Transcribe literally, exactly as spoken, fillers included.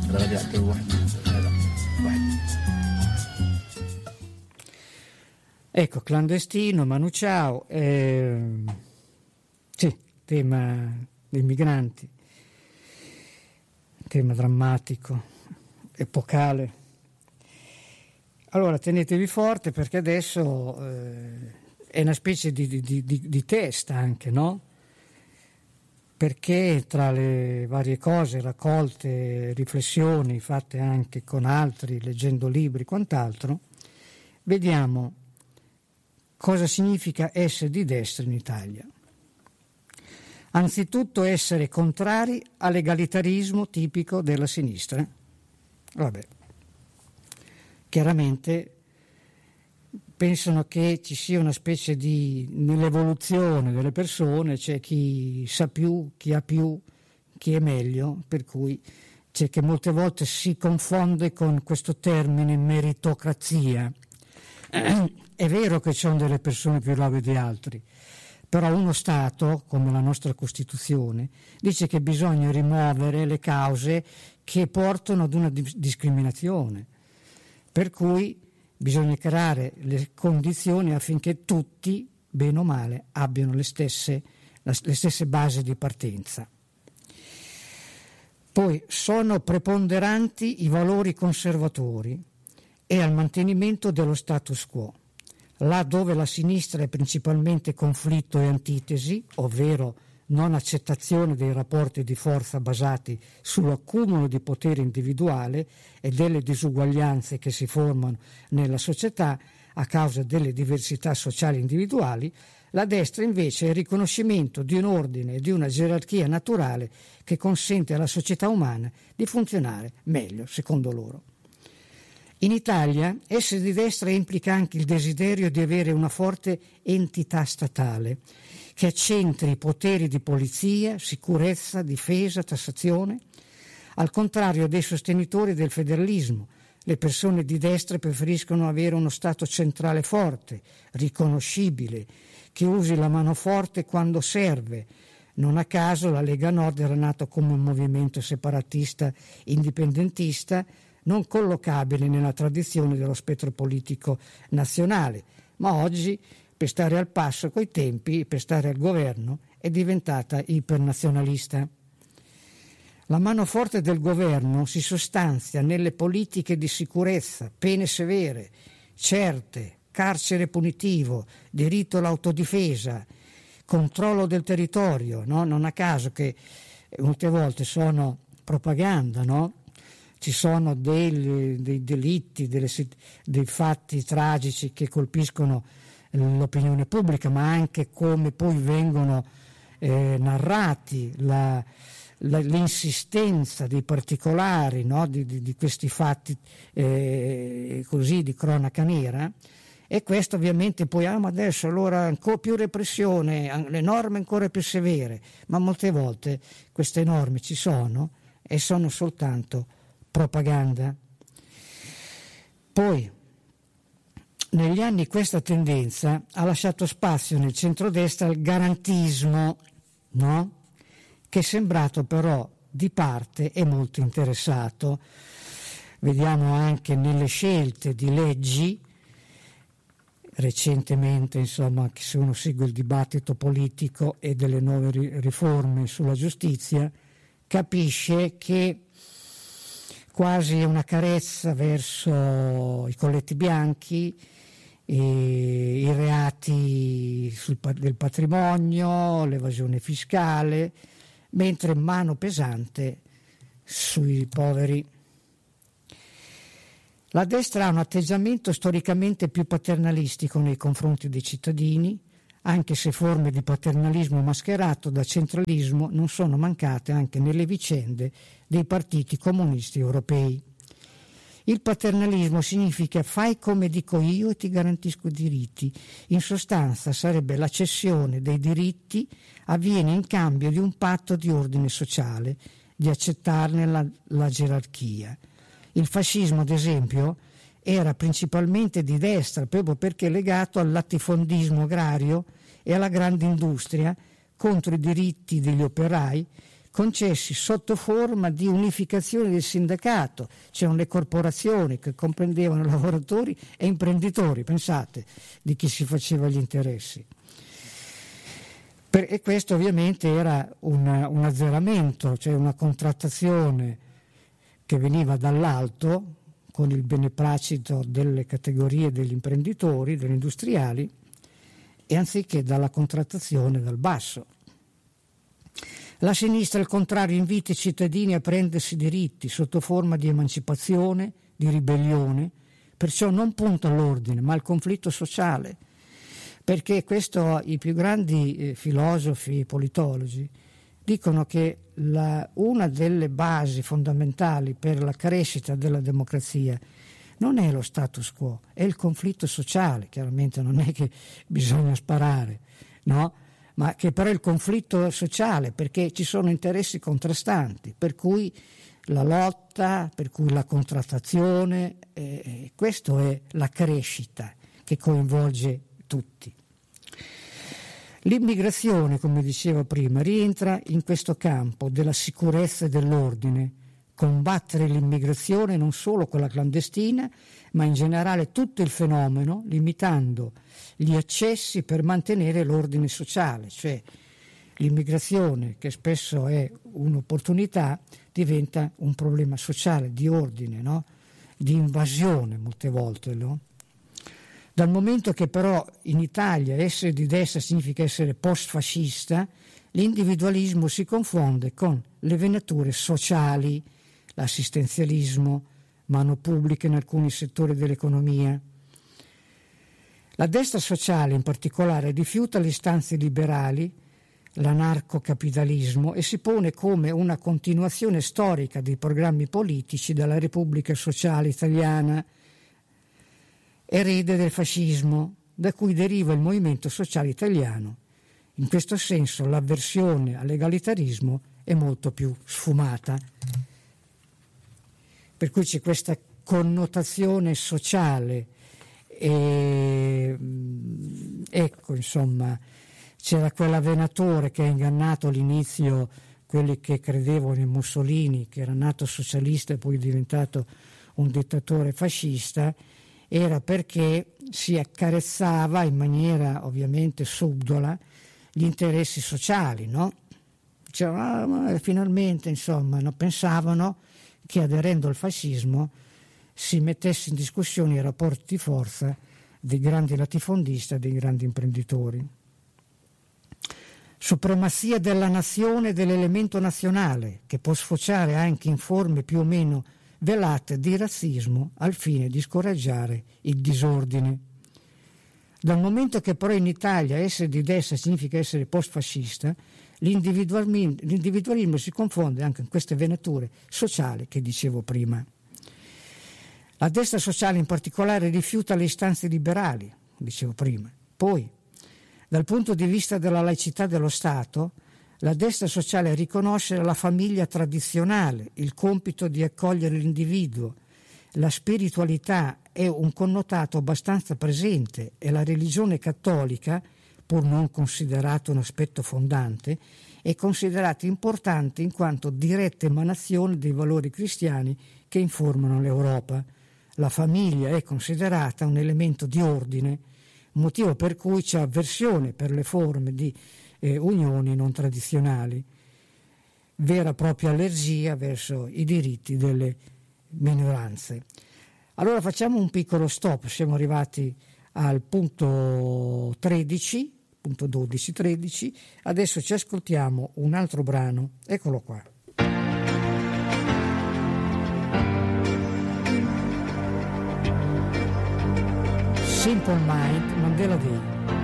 arrabbiato uguale. Ecco, clandestino, Manu Chao, eh, sì, tema dei migranti, tema drammatico, epocale. Allora tenetevi forte, perché adesso eh, è una specie di, di, di, di test anche, no? Perché tra le varie cose raccolte, riflessioni fatte anche con altri, leggendo libri, quant'altro, vediamo cosa significa essere di destra in Italia. Anzitutto essere contrari all'egalitarismo tipico della sinistra. Vabbè. Chiaramente pensano che ci sia una specie di, nell'evoluzione delle persone c'è chi sa più, chi ha più, chi è meglio, per cui c'è che molte volte si confonde con questo termine meritocrazia. È vero che ci sono delle persone più brave di altri, però uno Stato, come la nostra Costituzione, dice che bisogna rimuovere le cause che portano ad una discriminazione. Per cui bisogna creare le condizioni affinché tutti, bene o male, abbiano le stesse, le stesse basi di partenza. Poi sono preponderanti i valori conservatori e al mantenimento dello status quo. Là dove la sinistra è principalmente conflitto e antitesi, ovvero non accettazione dei rapporti di forza basati sull'accumulo di potere individuale e delle disuguaglianze che si formano nella società a causa delle diversità sociali individuali, la destra invece è il riconoscimento di un ordine e di una gerarchia naturale che consente alla società umana di funzionare meglio, secondo loro. In Italia essere di destra implica anche il desiderio di avere una forte entità statale che accentri i poteri di polizia, sicurezza, difesa, tassazione. Al contrario dei sostenitori del federalismo, le persone di destra preferiscono avere uno Stato centrale forte, riconoscibile, che usi la mano forte quando serve. Non a caso la Lega Nord era nata come un movimento separatista indipendentista, non collocabile nella tradizione dello spettro politico nazionale, ma oggi, per stare al passo coi tempi, per stare al governo, è diventata ipernazionalista. La mano forte del governo si sostanzia nelle politiche di sicurezza, pene severe, certe, carcere punitivo, diritto all'autodifesa, controllo del territorio, no? Non a caso che molte volte sono propaganda, no? Ci sono dei, dei delitti, delle, dei fatti tragici che colpiscono l'opinione pubblica, ma anche come poi vengono eh, narrati, la, la, l'insistenza dei particolari, no? di, di, di questi fatti eh, così di cronaca nera. E questo ovviamente poi, ah, ma adesso allora ancora più repressione, le norme ancora più severe, ma molte volte queste norme ci sono e sono soltanto propaganda. Poi negli anni questa tendenza ha lasciato spazio nel centrodestra al garantismo, no? Che è sembrato però di parte e molto interessato. Vediamo anche nelle scelte di leggi recentemente, insomma, se uno segue il dibattito politico e delle nuove riforme sulla giustizia, capisce che quasi è una carezza verso i colletti bianchi, e i reati sul, del patrimonio, l'evasione fiscale, mentre mano pesante sui poveri. La destra ha un atteggiamento storicamente più paternalistico nei confronti dei cittadini, anche se forme di paternalismo mascherato da centralismo non sono mancate anche nelle vicende dei partiti comunisti europei. Il paternalismo significa fai come dico io e ti garantisco i diritti. In sostanza sarebbe la cessione dei diritti avviene in cambio di un patto di ordine sociale, di accettarne la, la gerarchia. Il fascismo, ad esempio, era principalmente di destra proprio perché legato al latifondismo agrario e alla grande industria contro i diritti degli operai, concessi sotto forma di unificazione del sindacato. C'erano le corporazioni che comprendevano lavoratori e imprenditori, pensate, di chi si faceva gli interessi. Per, e questo ovviamente era una, un azzeramento, cioè una contrattazione che veniva dall'alto con il beneplacito delle categorie degli imprenditori, degli industriali, e anziché dalla contrattazione dal basso. La sinistra, al contrario, invita i cittadini a prendersi diritti sotto forma di emancipazione, di ribellione, perciò non punta all'ordine ma al conflitto sociale, perché questo i più grandi eh, filosofi e politologi dicono che la, una delle basi fondamentali per la crescita della democrazia non è lo status quo, è il conflitto sociale. Chiaramente non è che bisogna sparare, no? Ma che però è il conflitto sociale, perché ci sono interessi contrastanti, per cui la lotta, per cui la contrattazione, eh, questo è la crescita che coinvolge tutti. L'immigrazione, come dicevo prima, rientra in questo campo della sicurezza e dell'ordine. Combattere l'immigrazione, non solo quella clandestina, ma in generale tutto il fenomeno, limitando gli accessi per mantenere l'ordine sociale, cioè l'immigrazione, che spesso è un'opportunità, diventa un problema sociale, di ordine, no? Di invasione molte volte, no? Dal momento che però in Italia essere di destra significa essere post-fascista, l'individualismo si confonde con le venature sociali, l'assistenzialismo, mano pubblica in alcuni settori dell'economia. La destra sociale in particolare rifiuta le istanze liberali, l'anarcocapitalismo, e si pone come una continuazione storica dei programmi politici della Repubblica Sociale Italiana, erede del fascismo, da cui deriva il movimento sociale italiano. In questo senso l'avversione all'egalitarismo è molto più sfumata. Per cui c'è questa connotazione sociale e, ecco, insomma, c'era quell'avvenatore che ha ingannato all'inizio quelli che credevano in Mussolini, che era nato socialista e poi diventato un dittatore fascista, era perché si accarezzava in maniera ovviamente subdola gli interessi sociali, no? Dicevano, ah, ma finalmente, insomma, no? Pensavano che aderendo al fascismo si mettesse in discussione i rapporti di forza dei grandi latifondisti e dei grandi imprenditori. Supremazia della nazione e dell'elemento nazionale, che può sfociare anche in forme più o meno velate di razzismo al fine di scoraggiare il disordine. Dal momento che però in Italia essere di destra significa essere post-fascista, l'individualismo, l'individualismo si confonde anche in queste venature sociali che dicevo prima. La destra sociale in particolare rifiuta le istanze liberali, dicevo prima. Poi, dal punto di vista della laicità dello Stato, la destra sociale riconosce la famiglia tradizionale, il compito di accogliere l'individuo. La spiritualità è un connotato abbastanza presente e la religione cattolica, pur non considerato un aspetto fondante, è considerata importante in quanto diretta emanazione dei valori cristiani che informano l'Europa. La famiglia è considerata un elemento di ordine, motivo per cui c'è avversione per le forme di eh, unioni non tradizionali, vera e propria allergia verso i diritti delle minoranze. Allora facciamo un piccolo stop, siamo arrivati al punto tredici, punto dodici tredici, adesso ci ascoltiamo un altro brano, eccolo qua. Simple Mind, Mandela Day.